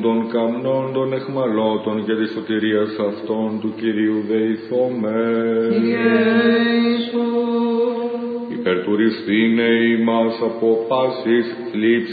των καμνών των εχμαλώτων και της σωτηρίας αυτών του Κυρίου δεηθώμε. Υπερτουριστήνε ημάς από πάσης θλίψης